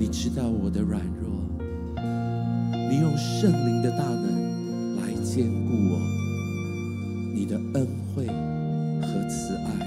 你知道我的软弱，你用圣灵的大能来坚固我，你的恩